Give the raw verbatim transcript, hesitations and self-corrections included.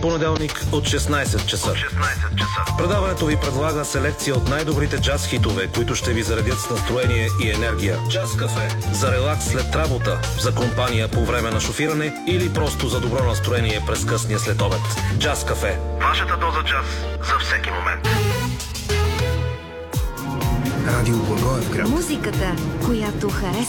понеделник от шестнайсет часа. Предаването ви предлага селекция от най-добрите джаз хитове, които ще ви заредят с настроение и енергия. Джаз кафе. За релакс след работа, за компания по време на шофиране или просто за добро настроение през късния следобед. Джаз кафе. Вашата доза джаз за всеки момент. Радио Благоевград. Музиката, която харесва.